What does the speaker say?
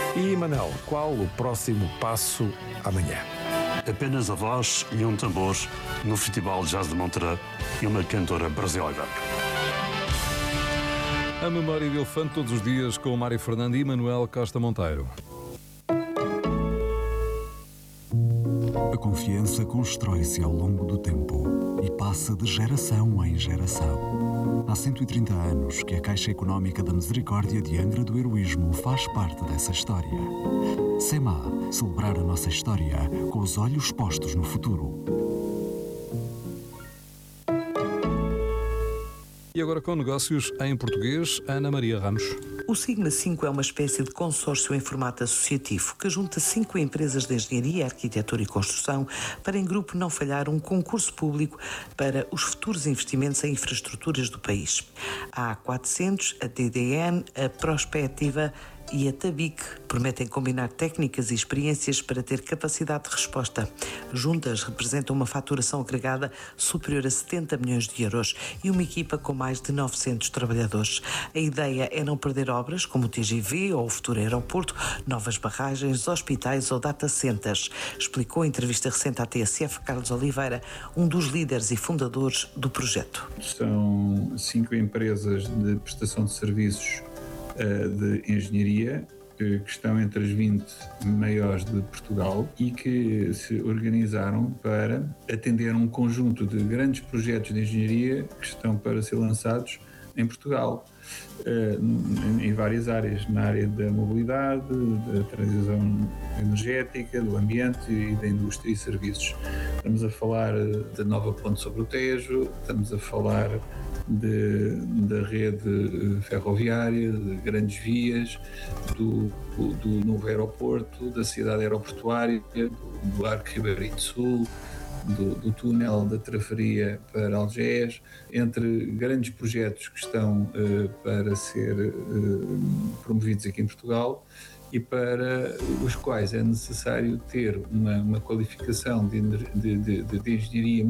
E, Manel, qual o próximo passo amanhã? Apenas a voz e um tambor no Festival Jazz de Montreux e uma cantora brasileira. A Memória de Elefante todos os dias com Mário Fernando e Manuel Costa Monteiro. A confiança constrói-se ao longo do tempo e passa de geração em geração. Há 130 anos que a Caixa Económica da Misericórdia de Angra do Heroísmo faz parte dessa história. SEMA, celebrar a nossa história com os olhos postos no futuro. E agora com negócios em português, Ana Maria Ramos. O Sigma 5 é uma espécie de consórcio em formato associativo que junta 5 empresas de engenharia, arquitetura e construção para, em grupo, não falhar um concurso público para os futuros investimentos em infraestruturas do país. A A400, a TDN, a Prospectiva e a TABIC prometem combinar técnicas e experiências para ter capacidade de resposta. Juntas representam uma faturação agregada superior a 70 milhões de euros e uma equipa com mais de 900 trabalhadores. A ideia é não perder obras como o TGV ou o futuro aeroporto, novas barragens, hospitais ou data centers, explicou em entrevista recente à TSF Carlos Oliveira, um dos líderes e fundadores do projeto. São 5 empresas de prestação de serviços de engenharia que estão entre as 20 maiores de Portugal e que se organizaram para atender um conjunto de grandes projetos de engenharia que estão para ser lançados em Portugal, em várias áreas, na área da mobilidade, da transição energética, do ambiente e da indústria e serviços. Estamos a falar da nova ponte sobre o Tejo, estamos a falar da rede ferroviária, de grandes vias, do novo aeroporto, da cidade aeroportuária, do Arco Ribairito Sul, do túnel da Trafaria para Algés, entre grandes projetos que estão para ser promovidos aqui em Portugal e para os quais é necessário ter uma qualificação de engenharia